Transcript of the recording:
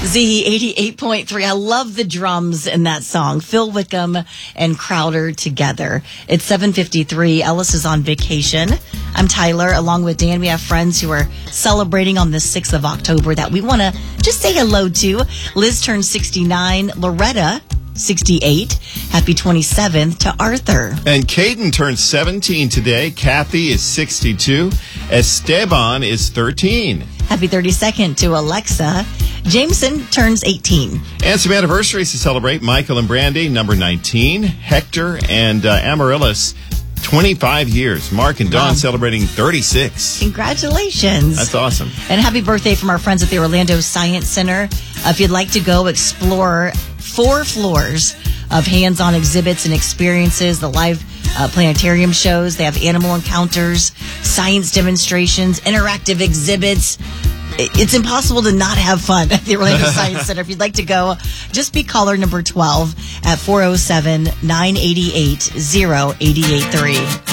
Z 88.3. I love the drums in that song. Phil Wickham and Crowder together. It's 7:53. Ellis is on vacation. I'm Tyler. Along with Dan, we have friends who are celebrating on the 6th of October that we want to just say hello to. Liz turned 69. Loretta, 68. Happy 27th to Arthur. And Caden turns 17 today. Kathy is 62. Esteban is 13. Happy 32nd to Alexa. Jameson turns 18. And some anniversaries to celebrate. Michael and Brandy, number 19. Hector and Amaryllis, 25 years. Mark and Dawn celebrating 36. Congratulations. That's awesome. And happy birthday from our friends at the Orlando Science Center. If you'd like to go explore 4 floors of hands-on exhibits and experiences, the live planetarium shows, they have animal encounters, science demonstrations, interactive exhibits. It's impossible to not have fun at the Orlando Science Center. If you'd like to go, just be caller number 12 at 407-988-0883.